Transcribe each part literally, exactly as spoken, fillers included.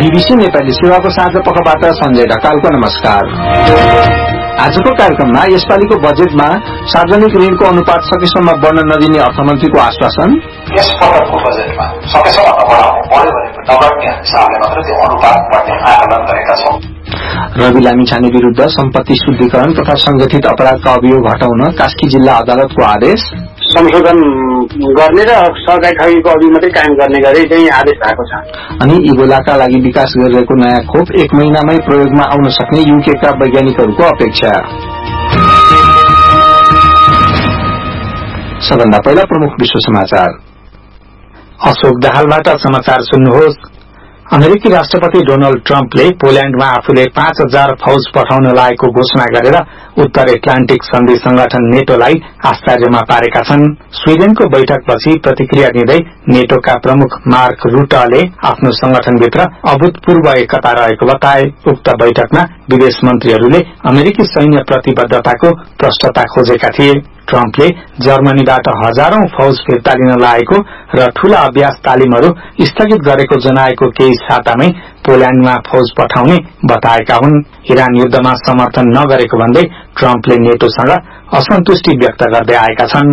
BBC Nepali सेवाको साँझ पखबाट सञ्जय ढकालको नमस्कार। आजको कार्यक्रममा यसपालिको बजेटमा सार्वजनिक ऋणको अनुपात सकेसम्म बढ्न नदिने अर्थमन्त्रीको आश्वासन, यस पटकको बजेटमा सकेसम्म नबढाउनु पर्यो भनेको नगर्ने हिसाबले मात्र त्यो अनुपात बढ्ने आकलन गरेका छौं। रवि लामिछाने विरूद्ध सम्पत्ति शुद्धिकरण तथा संगठित अपराधका अभियोग हटाउन कास्की जिल्ला अदालतको आदेश, संशोधन गर्ने र सरकारी ठगीको अवधि मात्रै कायम गर्ने गरी चाहिँ आदेश भएको छ। अनि इबोलाका लागि विकास गरिरहेको नयाँ खोप एक महिनामै प्रयोगमा आउन सक्ने युकेका वैज्ञानिकहरूको अपेक्षा। सबभन्दा पहिला प्रमुख विश्व समाचार। अशोक दाहालबाट समाचार सुन्नुहोस्। अमेरिकी राष्ट्रपति डोनाल्ड ट्रम्पले पोल्याण्डमा आफूले पाँच हजार फौज पठाउन लागेको घोषणा गरेर उत्तर एटलान्टिक सन्धि संगठन नेटोलाई आश्चर्यमा पारेका छन्। स्वीडेनको बैठकपछि प्रतिक्रिया दिँदै नेटोका प्रमुख मार्क रुटले आफ्नो संगठनभित्र अभूतपूर्व एकता रहेको बताए। उक्त बैठकमा विदेश मन्त्रीहरूले अमेरिकी सैन्य प्रतिबद्धताको प्रष्टता खोजेका थिए। ट्रम्पले जर्मनीबाट हजारौं फौज फिर्ता लिन लागेको र ठूला अभ्यास तालिमहरू स्थगित गरेको जनाएको केही सातामै पोल्याण्डमा फौज पठाउने बताएका हुन्। इरान युद्धमा समर्थन नगरेको भन्दै ट्रम्पले नेटोसँग असन्तुष्टि व्यक्त गर्दै आएका छन्।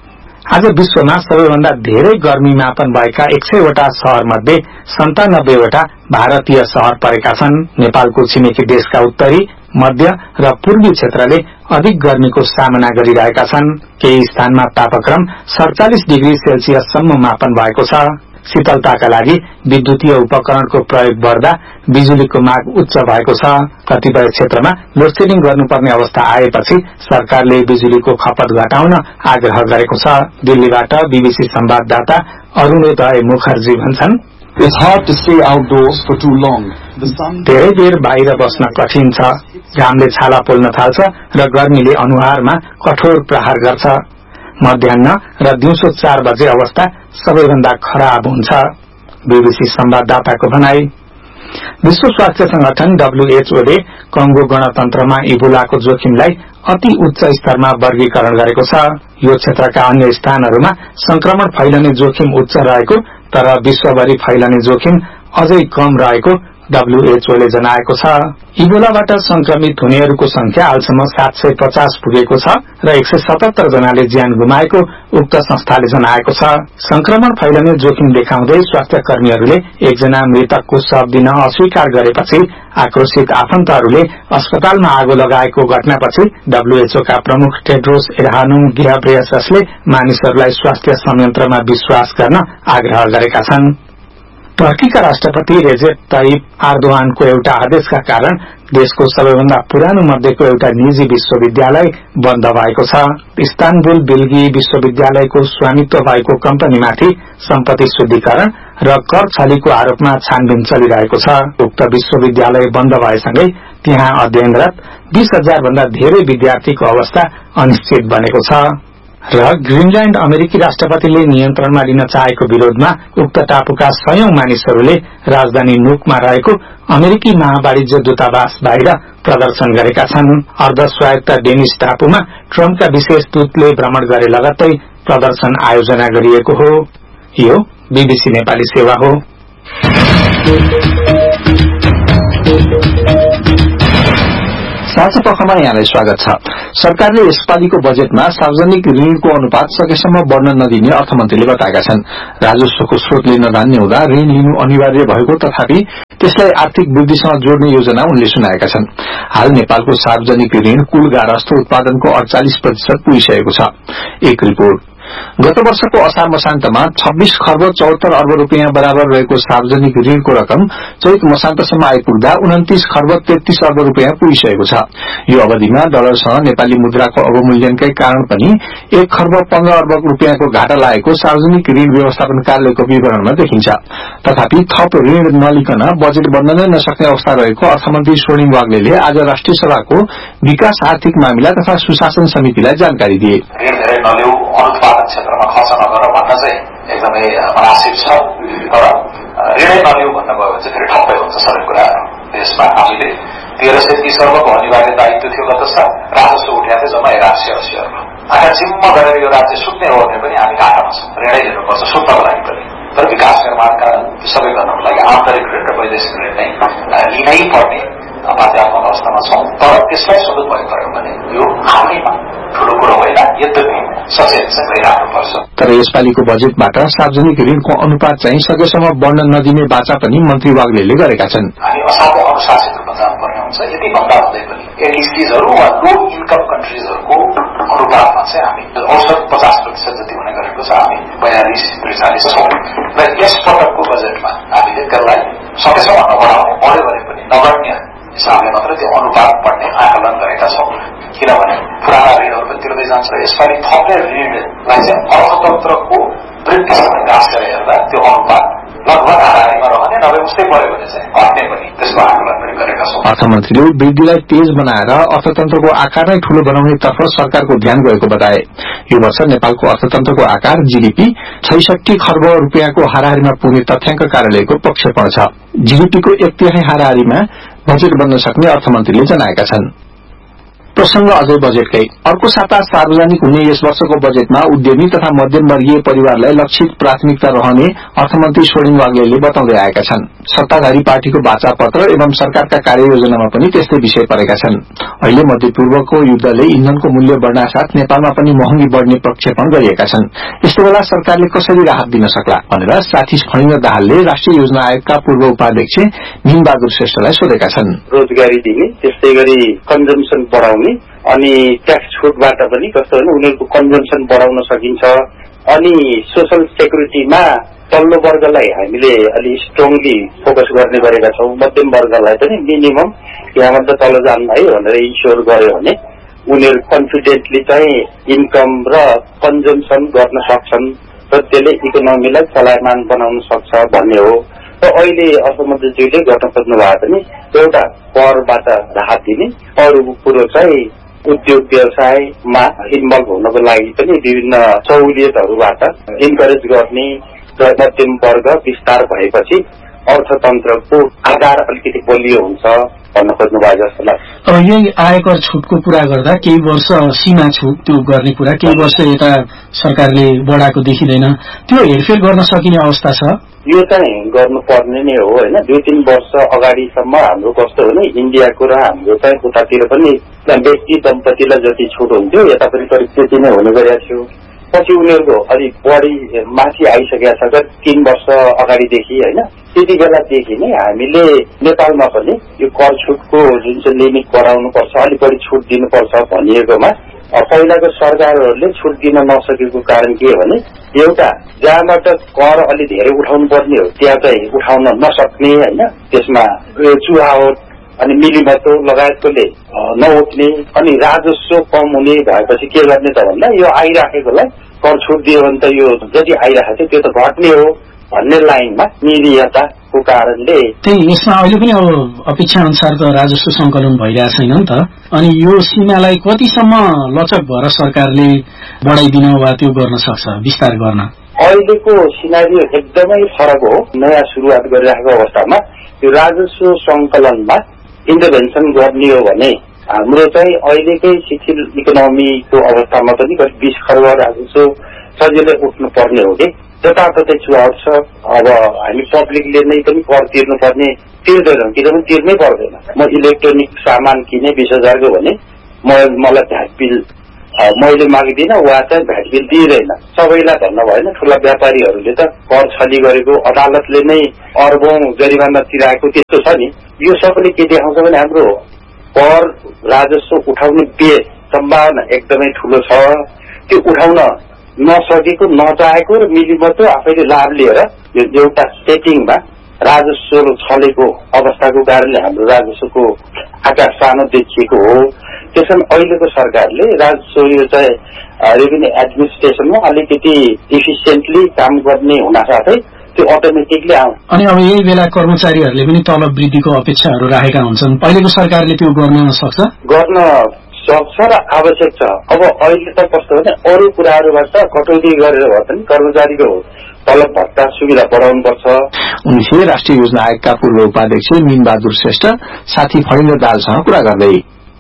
आज विश्वमा सबैभन्दा धेरै गर्मी मापन भएका एक सयवटा शहरमध्ये सन्तानब्बेवटा भारतीय शहर परेका छन्। नेपालको छिमेकी देशका उत्तरी, मध्य र पूर्वी क्षेत्रले अधिक गर्मीको सामना गरिरहेका छन्। केही स्थानमा तापक्रम सड़चालिस डिग्री सेल्सियससम्म मापन भएको छ। शीतलताका लागि विद्युतीय उपकरणको प्रयोग बढ़दा बिजुलीको माग उच्च भएको छ। कतिपय क्षेत्रमा लोडसेडिङ गर्नुपर्ने अवस्था आएपछि सरकारले बिजुलीको खपत घटाउन आग्रह गरेको छ। दिल्लीबाट बीबीसी संवाददाता अरुणोदय मुखर्जी भन्छन्, It's hard to stay outdoors for too long. धेरै बेर बाहिर बस्न कठिन छ। घामले छाला पोल्न थाल्छ र गर्मीले अनुहारमा कठोर प्रहार गर्छ। मध्याह्न र दिउँसो चार बजे अवस्था सबैभन्दा खराब हुन्छ। बीबीसी संवाददाताको भनाई। विश्व स्वास्थ्य संगठन डब्ल्यूएचओ ले कंगो गणतन्त्रमा इबोलाको जोखिमलाई अति उच्च स्तरमा वर्गीकरण गरेको छ। यो क्षेत्रका अन्य स्थानहरूमा संक्रमण फैलने जोखिम उच्च रहेको तर विश्वभरि फैलने जोखिम अझै कम रहेको डब्ल्यूएचओ ले जनाएको छ। इबोलाबाट संक्रमित हुनेहरूको संख्या हालसम्म सात सय पचास पुगेको छ र एक सय सतहत्तर जनाले ज्यान गुमाएको उक्त संस्थाले जनाएको छ। संक्रमण फैलने जोखिम देखाउँदै स्वास्थ्य कर्मीहरूले एकजना मृतकको शव दिन अस्वीकार गरेपछि आक्रोशित आफन्तहरूले अस्पतालमा आगो लगाएको घटनापछि डब्ल्यूएचओ का प्रमुख टेड्रोस एडहानोम घेब्रेयेससले मानिसहरूलाई स्वास्थ्य संयन्त्रमा विश्वास गर्न आग्रह गरेका छन्। टर्कीका राष्ट्रपति रेजेप ताइप एर्दोगानको एउटा आदेशका कारण देशको सबैभन्दा पुरानो मध्येको एउटा निजी विश्वविद्यालय बन्द भएको छ। इस्तानबुल बिल्गी विश्वविद्यालयको स्वामित्व भएको कम्पनीमाथि सम्पत्ति शुद्धिकरण र कर छलीको आरोपमा छानबिन चलिरहेको छ। उक्त विश्वविद्यालय बन्द भएसँगै त्यहाँ अध्ययनरत बीस हजार भन्दा धेरै विद्यार्थीको अवस्था अनिश्चित बनेको छ। र ग्रीनल्याण्ड अमेरिकी राष्ट्रपतिले नियन्त्रणमा लिन चाहेको विरोधमा उक्त टापुका सयौं मानिसहरूले राजधानी नुकमा रहेको अमेरिकी महावाणिज्य दूतावास बाहिर प्रदर्शन गरेका छन्। अर्ध स्वायत्त डेनिस टापुमा ट्रम्पका विशेष दूतले भ्रमण गरे लगत्तै प्रदर्शन आयोजना गरिएको हो। यो बीबीसी नेपाली सेवा हो। साँझ पखमा यहाँलाई स्वागत छ। सरकारले यसपालिको बजेटमा सार्वजनिक ऋणको अनुपात सकेसम्म बढ़न नदिने अर्थमन्त्रीले बताएका छन्। राजस्वको स्रोतले नजान्ने हुँदा ऋण लिनु अनिवार्य भएको तथापि त्यसलाई आर्थिक वृद्धिसँग जोड्ने योजना उनले सुनाएका छन्। हाल नेपालको सार्वजनिक ऋण कुल गारस्थ उत्पादनको अड़चालिस प्रतिशत पुगिसकेको छ। एक रिपोर्ट। गत वर्षको असार मसान्तमा छब्बीस खर्ब चौहत्तर अर्ब रूपियाँ बराबर रहेको सार्वजनिक ऋणको रकम चैत मसान्तसम्म आइपुग्दा उन्तीस खर्ब तेत्तीस अर्ब रूपियाँ पुगिसकेको छ। यो अवधिमा डलरसँग नेपाली मुद्राको अवमूल्यनकै कारण पनि एक खर्ब पन्ध्र अर्ब रूपियाँको घाटा लागेको सार्वजनिक ऋण व्यवस्थापन कार्यालयको विवरणमा देखिन्छ। तथापि थप ऋण नलिकन बजेट बन्न नै नसक्ने अवस्था रहेको अर्थमन्त्री स्वर्णिम वाग्लेले आज राष्ट्रिय सभाको विकास आर्थिक मामिला तथा सुशासन समितिलाई जानकारी दिए। क्षेत्रमा खर्च नगर भन्न चाहिँ एकदमै मनासिब छ, तर ऋणै नलिऊ भन्न गयो भने चाहिँ फेरि ठप्पै हुन्छ सबै कुराहरू। देशमा हामीले तेह्र सय तीस अर्बको अनिवार्य दायित्व थियो गत साल, राजस्व उठाएको थियो जम्मा एघार सय अस्सी अर्ब। आखिर जिम्मा गरेर यो राज्य सुत्ने हो भने पनि हामी घाटामा छौँ। ऋणै लिनुपर्छ सुत्नको लागि पनि। तर विकास निर्माणका सबै गर्नको लागि आन्तरिक ऋण र वैदेशिक ऋण नै लिनै पर्ने बाध्यात्मक अवस्थामा छौं। तर त्यसलाई सुदूर भएको गर्यो भने यो हालैमा ठूलो कुरो होइन, यद्यपि सचेत चाहिँ भइराख्नुपर्छ। तर यसपालिको बजेटबाट सार्वजनिक ऋणको अनुपात चाहिँ सकेसम्म बढ्न नदिने बाचा पनि मन्त्री वाग्लेले गरेका छन्। हामी असाध्यै अनुशासित रूपमा जानुपर्ने हुन्छ। यति भन्दा हुँदै पनि एलडिसीजहरू वा लो इन्कम कन्ट्रिजहरूको अनुपातमा चाहिँ हामी औसत पचास प्रतिशत जति हुने गरेको छ, हामी बयालिस त्रिचालिस छौं र यस पटकको बजेटमा हामीले त्यसलाई सकेसम्म नबढाउने, बढ्यो भने पनि नगर्ने हिसाबले मात्र त्यो अनुपात बढ्ने आकलन गरेका छौं। किनभने पुराना ऋणहरू पनि तिर्दै जान्छ र यसपालि थप्ने ऋणलाई चाहिँ अर्थतन्त्रको वृद्धिसँग गाँसेर हेर्दा त्यो अनुपात लगभग हाराहारीमा रहने, नभए उस्तै बढ्यो भने चाहिँ घट्ने पनि त्यसको आकलन पनि गरेका छौं। अर्थमन्त्रीले वृद्धिलाई तेज बनाएर अर्थतन्त्रको आकार नै ठूलो बनाउने तर्फ सरकारको ध्यान गएको बताए। यो वर्ष नेपालको अर्थतन्त्रको आकार जीडीपी छैसठी खर्ब रूपियाँको हाराहारीमा पुग्ने तथ्याङ्क कार्यालयको प्रक्षेपण छ। जीडीपीको एक तिहाई हाराहारीमा बजेट बन्न सक्ने अर्थमन्त्रीले जनाएका छन्। प्रसंग अझै बजेटकै अर्को साता सार्वजनिक हुने यस वर्षको बजेटमा उद्यमी तथा मध्यमवर्गीय परिवारलाई लक्षित प्राथमिकता रहने अर्थमन्त्री सोरेन वाग्लेले बताउँदै आएका छन्। सत्ताधारी पार्टीको वाचा पत्र एवं सरकारका कार्ययोजनामा पनि त्यस्तै विषय परेका छन्। अहिले मध्यपूर्वको युद्धले इन्धनको मूल्य बढ्नासाथ नेपालमा पनि महँगी बढ्ने प्रक्षेपण गरिएका छन्। यस्तो बेला सरकारले कसरी राहत दिन सक्ला भनेर साथी फणिन्द्र दाहालले राष्ट्रिय योजना आयोगका पूर्व उपाध्यक्ष मीनबहादुर श्रेष्ठलाई सोधेका छन्। रोजगारी दिने, त्यस्तै गरी कन्जम्सन बढाउने अनि ट्याक्स छुटबाट पनि कस्तो भने उनीहरूको कन्जम्सन बढाउन सकिन्छ। अनि सोशल सेक्युरिटीमा तल्लो वर्गलाई हामीले अलि स्ट्रङली फोकस गर्ने गरेका छौं। मध्यम वर्गलाई पनि मिनिमम यहाँभन्दा तल जान्न है भनेर इन्स्योर गर्यो भने उनीहरू कन्फिडेन्टली चाहिँ इन्कम र कन्जम्सन गर्न सक्छन् र त्यसले इकोनोमीलाई चलायमान बनाउन सक्छ भन्ने हो। र अहिले अर्थमन्त्रीज्यूले गर्न खोज्नु भए पनि एउटा करबाट राहत दिने, अरू कुरो चाहिँ उद्योग व्यवसायमा इन्भल्भ हुनको लागि पनि विभिन्न सहुलियतहरूबाट इन्करेज गर्ने र मध्यम वर्ग विस्तार भएपछि अर्थतन्त्रको आधार अलिकति बलियो हुन्छ भन्न खोज्नु भयो जस्तो लाग्छ। अब यही आयकर छुटको कुरा गर्दा केही वर्ष सीमा छुट त्यो गर्ने कुरा, केही वर्ष यता सरकारले बढाएको देखिँदैन, त्यो हेरफेर गर्न सकिने अवस्था छ? यो चाहिँ गर्नुपर्ने नै हो होइन। दुई तीन वर्ष अगाडिसम्म हाम्रो कस्तो हो भने इन्डियाको र हाम्रो चाहिँ उतातिर पनि व्यक्ति दम्पतिलाई जति छुट हुन्थ्यो यता पनि करिब त्यति नै हुने गरेको थियो। पछि उनीहरूको अलिक बढी माथि आइसकेका छ तीन वर्ष अगाडिदेखि होइन। त्यति बेलादेखि नै हामीले नेपालमा पनि यो कर छुटको जुन चाहिँ लिमिट बढाउनुपर्छ, अलिक बढी छुट दिनुपर्छ भनिएकोमा पहिलाको सरकारहरूले छुट दिन नसकेको कारण के हो भने एउटा जहाँबाट कर अलि धेरै उठाउनु पर्ने हो त्यहाँ चाहिँ उठाउन नसक्ने होइन, त्यसमा चुहावट अनि मिलीमतो लगायतकोले नउठ्ने अनि राजस्व कम हुने भएपछि के गर्ने त भन्दा यो आइराखेकोलाई कर छुट दियो भने त यो जति आइराखेको थियो त्यो त घट्ने हो भन्ने लाइनमा निरीयताको कारणले त्यही यसमा अहिले पनि अब अपेक्षा अनुसार त राजस्व संकलन भइरहेको छैन नि त। अनि यो सीमालाई कतिसम्म लचक भएर सरकारले बढाइदिन वा त्यो गर्न सक्छ, विस्तार गर्न? अहिलेको सिनारियो एकदमै फरक हो। नयाँ सुरुवात गरिरहेको अवस्थामा यो राजस्व संकलनमा इन्टरभेन्सन गर्ने हो भने हाम्रो चाहिँ अहिलेकै शिथिल इकोनोमीको अवस्थामा पनि करिब बीस खर्ब राजस्व सजिलै उठ्नु पर्ने हो कि जताततै चुहावट छ। अब हामी पब्लिकले नै पनि कर तिर्नुपर्ने तिर्दैनौँ, किनभने तिर्नै पर्दैन। म इलेक्ट्रोनिक सामान किने बीस हजारको भने म मलाई भ्याट बिल मैले माग्दिनँ, वा चाहिँ भ्याट बिल दिइँदैन। सबैलाई भन्नु भएन, ठूला व्यापारीहरूले त कर छली गरेको अदालतले नै अर्बौं जरिवाना तिराएको त्यस्तो छ नि। यो सबैले के देखाउँछ भने हाम्रो कर राजस्व उठाउने बेस सम्भावना एकदमै ठूलो छ। त्यो उठाउन नसकेको, नचाहेको र मिलीमतो आफैले लाभ लिएर एउटा सेटिङमा राजस्व छलेको अवस्थाको कारणले हाम्रो राजस्वको आकार सानो देखिएको हो। त्यसैले अहिलेको सरकारले राजस्व यो चाहिँ रेभिन्यू एडमिनिस्ट्रेसनमा अलिकति इफिसियन्टली काम गर्ने हुनासाथै त्यो अटोमेटिकली आउँछ। अनि अब यही बेला कर्मचारीहरूले पनि तलब वृद्धिको अपेक्षाहरू राखेका हुन्छन्, अहिलेको सरकारले त्यो गर्न सक्छ? गर्न सक्छ र आवश्यक छ। अब अहिले त कस्तो भने अरू कुराहरूबाट कटौती गरेर भए पनि कर्मचारीको तलब भत्ता सुविधा बढाउनुपर्छ। उनले राष्ट्रिय योजना आयोगका पूर्व उपाध्यक्ष मीनबहादुर श्रेष्ठ साथी फणिन्द्र दाहालसँग कुरा गर्दै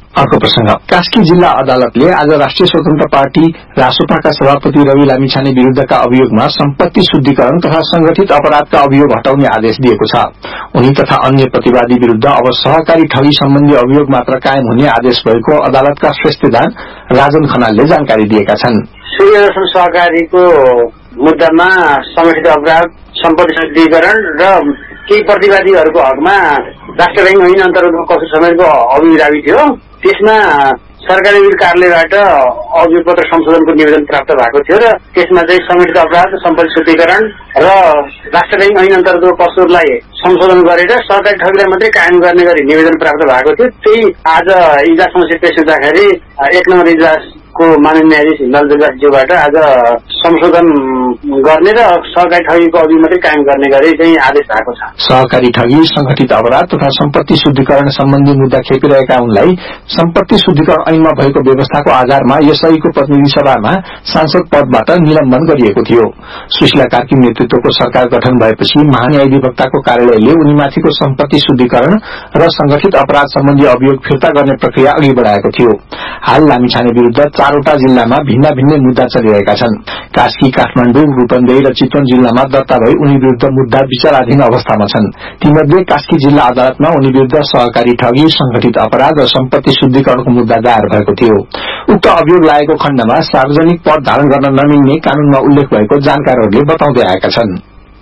अर्को प्रसंग, कास्की जिल्ला अदालतले आज राष्ट्रिय स्वतन्त्र पार्टी रासोपाका सभापति रवि लामिछाने विरूद्धका अभियोगमा सम्पत्ति शुद्धिकरण तथा संगठित अपराधका अभियोग हटाउने आदेश दिएको छ। उनी तथा अन्य प्रतिवादी विरूद्ध अब सहकारी ठगी सम्बन्धी अभियोग मात्र कायम हुने आदेश भएको अदालतका श्रेष्ठदान राजन खनालले जानकारी दिएका छन्। सूर्यदर्शन सहकारीको मुद्दामा संगठित अपराध, सम्पत्ति शुद्धिकरण र केही प्रतिवादीहरूको हकमा राष्ट्र बैंक ऐन अन्तर्गतको कसुर समेतको अभियोग दाबी थियो। त्यसमा सरकारी विरोध कार्यालयबाट अभियोग पत्र संशोधनको निवेदन प्राप्त भएको थियो र त्यसमा चाहिँ संगठित अपराध, सम्पत्ति शुद्धिकरण र राष्ट्र बैंक ऐन अन्तर्गतको कसुरलाई संशोधन गरेर सरकारी ठगीलाई मात्रै कायम गर्ने गरी निवेदन प्राप्त भएको थियो। त्यही आज इजलास समक्ष पेश हुँदाखेरि एक नम्बर इजलासको माननीय न्यायाधीश हिमाल जोगासज्यूबाट आज संशोधन गर्ने र सहकारी ठगीको अभियोग मात्रै कायम गर्ने गरी चाहिँ आदेश भएको छ। सहकारी ठगी, संगठित अपराध तथा सम्पत्ति शुद्धिकरण सम्बन्धी मुद्दा खेपिरहेका उनलाई सम्पत्ति शुद्धिकरण ऐनमा भएको व्यवस्थाको आधारमा यसैको प्रतिनिधि सभामा सांसद पदबाट निलम्बन गरिएको थियो। सुशीला कार्की नेतृत्वको सरकार गठन भएपछि महान्यायाधिवक्ताको कार्यालयले उनीमाथिको सम्पत्ति शुद्धिकरण र संगठित अपराध सम्बन्धी अभियोग फिर्ता गर्ने प्रक्रिया अघि बढ़ाएको थियो। हाल लामिछाने विरूद्ध चारवटा जिल्लामा भिन्न भिन्न मुद्दा चलिरहेका छन्। कास्की, काठमाडौँ, रूपन्देही र चितवन जिल्लामा दर्ता भई उनी विरूद्ध मुद्दा विचाराधीन अवस्थामा छन्। तीमध्ये कास्की जिल्ला अदालतमा उनी विरूद्ध सहकारी ठगी, संगठित अपराध र सम्पत्ति शुद्धिकरणको मुद्दा दायर भएको थियो। उक्त अभियोग लागेको खण्डमा सार्वजनिक पद धारण गर्न नमिल्ने कानूनमा उल्लेख भएको जानकारहरूले बताउँदै आएका छन्।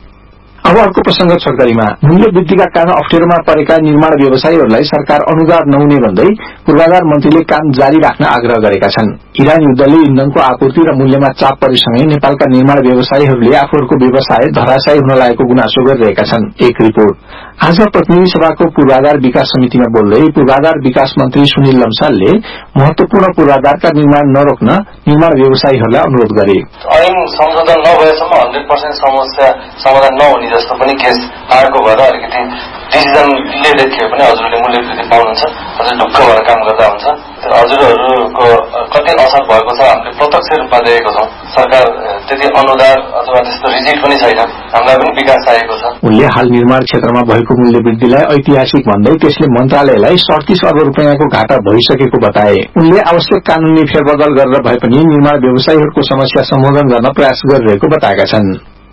अब अर्को प्रसंग छोटकरीमा, मूल्य वृद्धिका कारण अप्ठ्यारोमा परेका निर्माण व्यवसायीहरूलाई सरकार अनुदान नहुने भन्दै पूर्वाधार मन्त्रीले काम जारी राख्न आग्रह गरेका छन्। इरान युद्धले इन्धनको आपूर्ति र मूल्यमा चाप परेसँगै नेपालका निर्माण व्यवसायीहरूले आफूहरूको व्यवसाय धराशायी हुन लागेको गुनासो गरिरहेका छन्। एक रिपोर्ट, आज प्रतिनिधि सभाको पूर्वाधार विकास समितिमा बोल्दै पूर्वाधार विकास मन्त्री सुनिल लम्सालले महत्वपूर्ण पूर्वाधारका निर्माण नरोक्न निर्माण व्यवसायीहरूलाई अनुरोध गरे। ऐन संशोधन नभएसम्म हन्ड्रेड पर्सेन्ट समस्या समाधान नहुने जस्तो पनि केस आएको भएर अलिकति डिसिजन डिले देखियो पनि हजुरले मूल्य वृद्धि पाउनुहुन्छ। हजुर ढुक्क भएर काम गर्दा हुन्छ। हजुरहरूको कति असर भएको छ हामीले प्रत्यक्ष रूपमा देखेको छौँ। सरकार त्यति अनुदान अथवा त्यस्तो रिजिट पनि छैन। हामीलाई पनि विकास चाहिएको छ। उनले हाल निर्माण क्षेत्रमा भएको मूल्य वृद्धिलाई ऐतिहासिक भन्दै त्यसले मन्त्रालयलाई सडतिस अर्ब रूपियाँको घाटा भइसकेको बताए। उनले आवश्यक कानूनी फेरबदल गरेर भए पनि निर्माण व्यवसायीहरूको समस्या सम्बोधन गर्न प्रयास गरिरहेको बताएका छन्।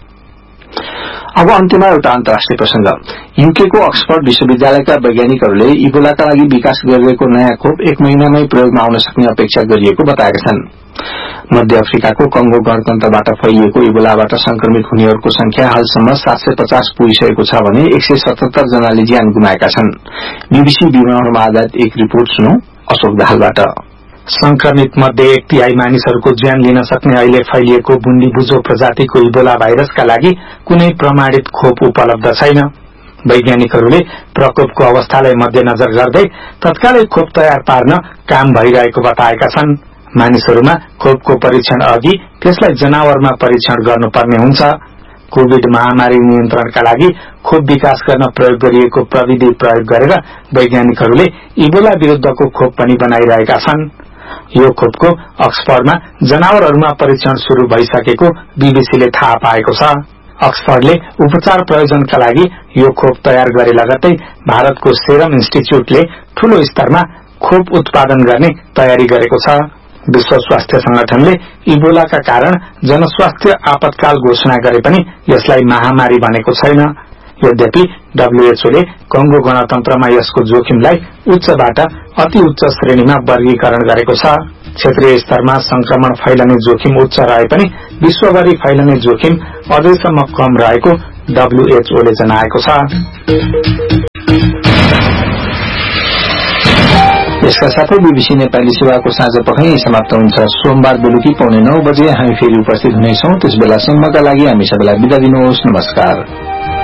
अब अन्त्यमा एउटा अन्तर्राष्ट्रिय प्रसंग, यूकेको अक्सफोर्ड विश्वविद्यालयका वैज्ञानिकहरूले इबोलाका लागि विकास गरिरहेको नयाँ खोप एक महिनामै प्रयोगमा आउन सक्ने अपेक्षा गरिएको बताएका छन्। मध्य अफ्रिकाको कंगो गणतन्त्रबाट फैलिएको इबोलाबाट संक्रमित हुनेहरूको संख्या हालसम्म सात सय पचास पुगिसकेको छ भने एक सय सतहत्तर जनाले ज्यान गुमाएका छन्। बीबीसी विवरणमा आधारित एक रिपोर्ट सुनौ अशोक दाहालबाट। संक्रमित मध्ये एक तिहाई मानिसहरूको ज्यान लिन सक्ने अहिले फैलिएको बुन्दी बुझो प्रजातिको इबोला भाइरसका लागि कुनै प्रमाणित खोप उपलब्ध छैन। वैज्ञानिकहरूले प्रकोपको अवस्थालाई मध्यनजर गर्दै तत्कालै खोप तयार पार्न काम भइरहेको बताएका छन्। मानिसहरूमा खोपको परीक्षण अघि त्यसलाई जनावरमा परीक्षण गर्नुपर्ने हुन्छ। कोविड महामारी नियन्त्रणका लागि खोप विकास गर्न प्रयोग गरिएको प्रविधि प्रयोग गरेर वैज्ञानिकहरूले इबोला विरूद्धको खोप पनि बनाइरहेका छन्। यो खोपको अक्सफोर्डमा जनावरहरूमा परीक्षण शुरू भइसकेको बीबीसीले थाहा पाएको छ। अक्सफोर्डले उपचार प्रयोजनका लागि यो खोप तयार गरे लगत्तै भारतको सेरम इन्स्टिच्यूटले ठूलो स्तरमा खोप उत्पादन गर्ने तयारी गरेको छ। विश्व स्वास्थ्य संगठनले इबोलाका कारण जनस्वास्थ्य आपतकाल घोषणा गरे पनि यसलाई महामारी भनेको छैन। यद्यपि डब्ल्यूएचओले कंगो गणतन्त्रमा यसको जोखिमलाई उच्चबाट अति उच्च श्रेणीमा वर्गीकरण गरेको छ। क्षेत्रीय स्तरमा संक्रमण फैलने जोखिम उच्च रहे पनि विश्वभरि फैलने जोखिम अझैसम्म कम रहेको डब्ल्यूएचओले जनाएको छ। यसका साथै बीबीसी नेपाली सेवाको साँझ पख समाप्त हुन्छ। सोमबार बेलुकी पौने नौ बजे हामी फेरि उपस्थित हुनेछौं। त्यस बेलासम्मका लागि हामी सबैलाई बिदा दिनुहोस्। नमस्कार।